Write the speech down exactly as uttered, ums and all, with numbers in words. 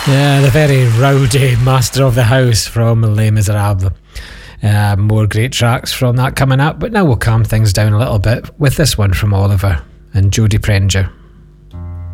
Yeah, the very rowdy Master of the House from Les Miserables. Uh, more great tracks from that coming up, but now we'll calm things down a little bit with this one from Oliver and Jodie Prenger.